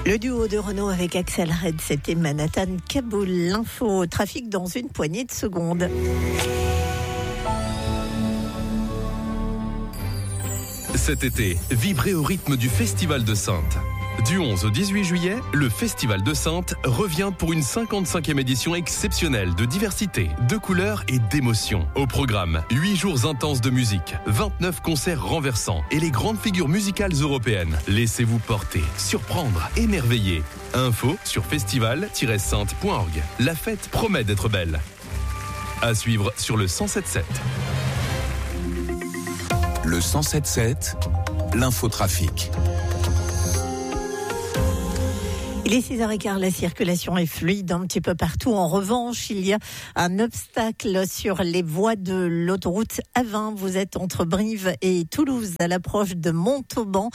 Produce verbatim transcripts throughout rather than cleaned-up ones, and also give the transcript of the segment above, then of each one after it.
Le duo de Renault avec Axel Red, c'était Manhattan Kaboul. L'info trafic dans une poignée de secondes. Cet été, vibrez au rythme du Festival de Saintes. Du onze au dix-huit juillet, le Festival de Saintes revient pour une cinquante-cinquième édition exceptionnelle de diversité, de couleurs et d'émotions. Au programme, huit jours intenses de musique, vingt-neuf concerts renversants et les grandes figures musicales européennes. Laissez-vous porter, surprendre, émerveiller. Info sur festival tiret saintes point org. La fête promet d'être belle. À suivre sur le cent sept sept. Le cent sept sept, l'infotrafic. Il est six heures quinze, la circulation est fluide un petit peu partout. En revanche, il y a un obstacle sur les voies de l'autoroute A vingt. Vous êtes entre Brive et Toulouse à l'approche de Montauban.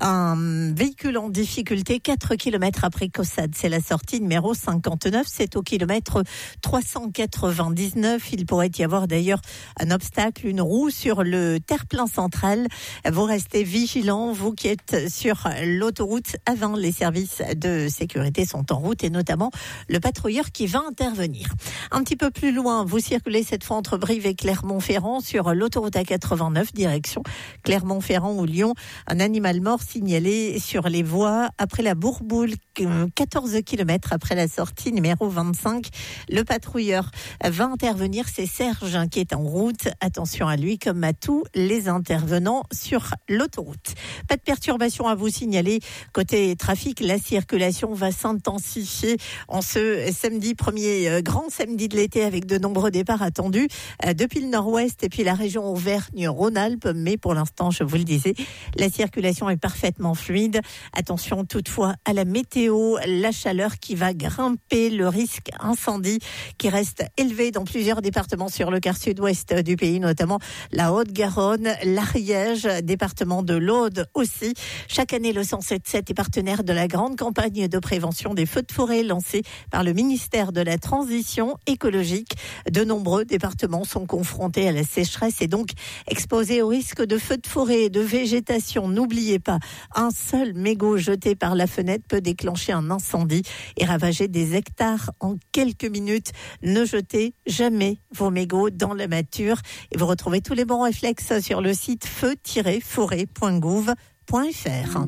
Un véhicule en difficulté quatre kilomètres après Caussade. C'est la sortie numéro cinquante-neuf. C'est au kilomètre trois cent quatre-vingt-dix-neuf. Il pourrait y avoir d'ailleurs un obstacle, une roue sur le terre-plein central. Vous restez vigilants, vous qui êtes sur l'autoroute A vingt. Les services de sécurité sont en route et notamment le patrouilleur qui va intervenir. Un petit peu plus loin, vous circulez cette fois entre Brive et Clermont-Ferrand sur l'autoroute A quatre-vingt-neuf direction Clermont-Ferrand ou Lyon. Un animal mort signalé sur les voies après la Bourboule, quatorze kilomètres après la sortie numéro vingt-cinq. Le patrouilleur va intervenir, c'est Serge qui est en route. Attention à lui comme à tous les intervenants sur l'autoroute. Pas de perturbation à vous signaler. Côté trafic, la circulation va s'intensifier en ce samedi, premier grand samedi de l'été avec de nombreux départs attendus depuis le nord-ouest et puis la région Auvergne-Rhône-Alpes. Mais pour l'instant, je vous le disais, la circulation est parfaitement fluide. Attention toutefois à la météo, la chaleur qui va grimper, le risque incendie qui reste élevé dans plusieurs départements sur le quart sud-ouest du pays, notamment la Haute-Garonne, l'Ariège, département de l'Aude aussi. Chaque année, le cent sept sept est partenaire de la grande campagne de prévention des feux de forêt lancée par le ministère de la Transition écologique. De nombreux départements sont confrontés à la sécheresse et donc exposés au risque de feux de forêt et de végétation. N'oubliez pas, un seul mégot jeté par la fenêtre peut déclencher un incendie et ravager des hectares en quelques minutes. Ne jetez jamais vos mégots dans la nature et vous retrouvez tous les bons réflexes sur le site feu tiret forêt point gouv point f r.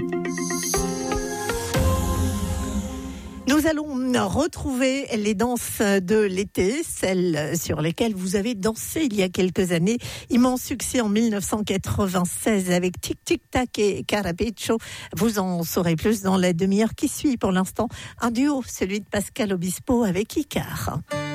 Nous allons retrouver les danses de l'été, celles sur lesquelles vous avez dansé il y a quelques années. Immense succès en dix-neuf cent quatre-vingt-seize avec Tic Tic Tac et Carapecho. Vous en saurez plus dans la demi-heure qui suit. Pour l'instant, un duo, celui de Pascal Obispo avec Icare.